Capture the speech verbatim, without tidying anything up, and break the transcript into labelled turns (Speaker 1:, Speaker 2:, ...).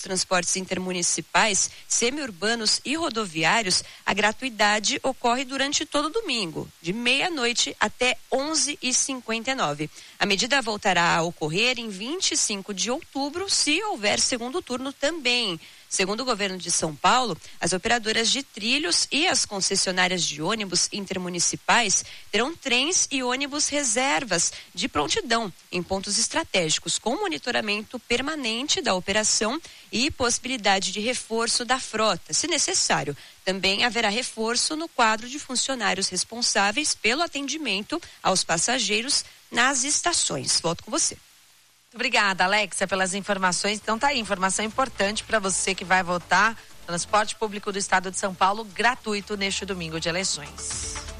Speaker 1: transportes intermunicipais, semiurbanos e rodoviários, a gratuidade ocorre durante todo domingo, de meia-noite até onze e cinquenta e nove. A medida voltará a ocorrer em vinte e cinco de outubro, se houver segundo turno também. Segundo o governo de São Paulo, as operadoras de trilhos e as concessionárias de ônibus intermunicipais terão trens e ônibus reservas de prontidão em pontos estratégicos, com monitoramento permanente da operação e possibilidade de reforço da frota, se necessário. Também haverá reforço no quadro de funcionários responsáveis pelo atendimento aos passageiros nas estações. Volto com você.
Speaker 2: Obrigada, Alexia, pelas informações. Então tá aí, informação importante para você que vai votar. Transporte público do estado de São Paulo gratuito neste domingo de eleições.